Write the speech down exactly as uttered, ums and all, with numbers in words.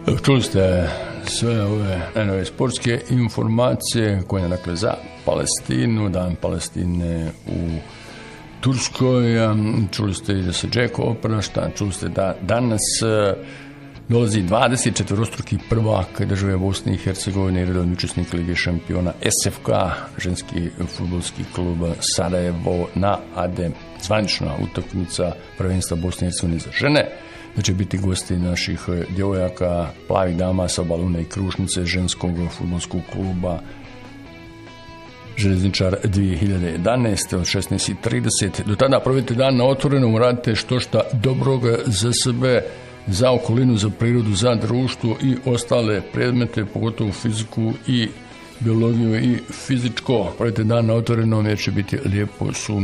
Čuli ste sve ove najnovije sportske informacije koje je dakle za Palestinu, dan Palestine u Turskoj. Čuli ste i da se Džeko oprašta, čuli ste da danas dolazi dvadeset četvorostruki prvak države Bosne i Hercegovine i redovni učesnik Lige šampiona S F K, ženski fudbalski klub Sarajevo na Ade, zvanična utakmica prvenstva Bosne i Hercegovine za žene, da će biti gosti naših djevojaka, plavih dama sa Baluna i Krušnice, ženskog fudbalskog kluba Željezničar dvije hiljade jedanaeste od šesnaest i trideset. Do tada provedite dan na otvorenom, radite što šta dobrog za sebe, za okolinu, za prirodu, za društvo i ostale predmete, pogotovo fiziku i biologiju i fizičko. Provedite dan na otvorenom jer će biti lijepo sunce.